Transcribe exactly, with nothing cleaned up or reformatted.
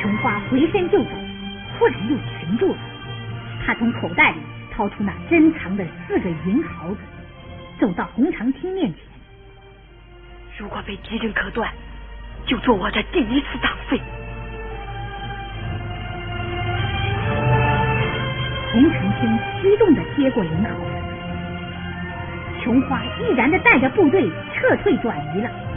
琼花回身就走，忽然又停住了。他从口袋里掏出那珍藏的四个银毫子，走到洪长青面前。 如果被敌人割断，就做我这第一次党费。 洪长青激动地接过银毫子，琼花毅然地带着部队撤退转移了。